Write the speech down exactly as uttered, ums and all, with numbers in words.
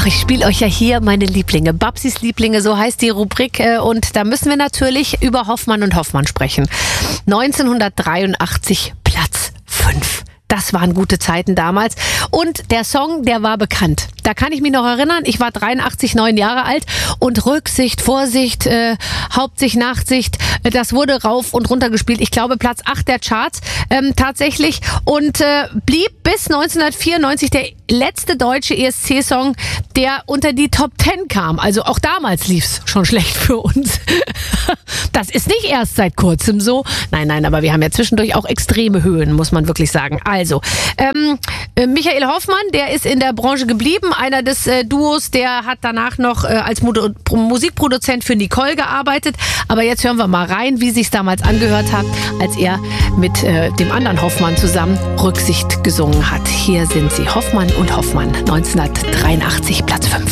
ich spiele euch ja hier meine Lieblinge. Babsis Lieblinge, so heißt die Rubrik. Und da müssen wir natürlich über Hoffmann und Hoffmann sprechen. neunzehnhundertdreiundachtzig, Platz fünf. Das waren gute Zeiten damals. Und der Song, der war bekannt. Da kann ich mich noch erinnern, ich war dreiundachtzig, neun Jahre alt und Rücksicht, Vorsicht, äh, Hauptsicht, Nachsicht, äh, das wurde rauf und runter gespielt. Ich glaube Platz acht der Charts ähm, tatsächlich und äh, blieb bis neunzehnhundertvierundneunzig der letzte deutsche E S C-Song, der unter die Top Ten kam. Also auch damals lief's schon schlecht für uns. Das ist nicht erst seit kurzem so. Nein, nein, aber wir haben ja zwischendurch auch extreme Höhen, muss man wirklich sagen. Also, ähm, Michael Hoffmann, der ist in der Branche geblieben. Einer des äh, Duos, der hat danach noch äh, als Moder- Musikproduzent für Nicole gearbeitet. Aber jetzt hören wir mal rein, wie sich's damals angehört hat, als er mit äh, dem anderen Hoffmann zusammen Rücksicht gesungen hat. Hier sind sie, Hoffmann und Hoffmann, neunzehnhundertdreiundachtzig, Platz fünf.